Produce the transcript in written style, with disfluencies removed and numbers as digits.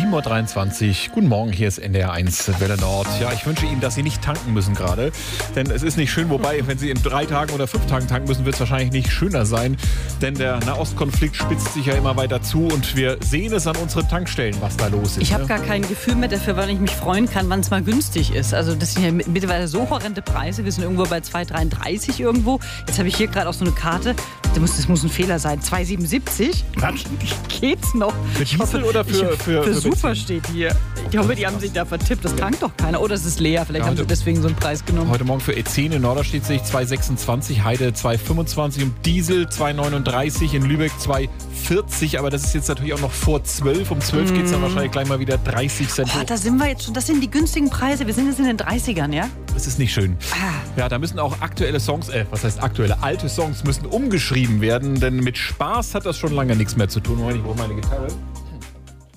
7.23 Uhr. Guten Morgen, hier ist NDR1 Welle Nord. Ja, ich wünsche Ihnen, dass Sie nicht tanken müssen gerade, denn es ist nicht schön. Wobei, wenn Sie in 3 Tagen oder 5 Tagen tanken müssen, wird es wahrscheinlich nicht schöner sein, denn der Nahostkonflikt spitzt sich ja immer weiter zu und wir sehen es an unseren Tankstellen, was da los ist. Ich habe gar kein Gefühl mehr dafür, wann ich mich freuen kann, wann es mal günstig ist. Also das sind ja mittlerweile so horrende Preise. Wir sind irgendwo bei 2,33 irgendwo. Jetzt habe ich hier gerade auch so eine Karte. Das muss ein Fehler sein. 2,77? Geht's noch? Für Diesel oder für Super Benzin? steht hier. Ich hoffe, die haben sich da vertippt. Das tankt doch keiner. Oder es ist leer. Vielleicht haben sie deswegen so einen Preis genommen. Heute Morgen für E10 in Norderstedt sehe ich 2,26, Heide 2,25 und Diesel 2,39, in Lübeck 2,40. Aber das ist jetzt natürlich auch noch vor 12. Um 12 geht es dann wahrscheinlich gleich mal wieder 30 Cent hoch. Da sind wir jetzt schon. Das sind die günstigen Preise. Wir sind jetzt in den 30ern, ja? Das ist nicht schön. Ja, da müssen auch aktuelle Songs, alte Songs müssen umgeschrieben werden, denn mit Spaß hat das schon lange nichts mehr zu tun. Ich brauche meine Gitarre.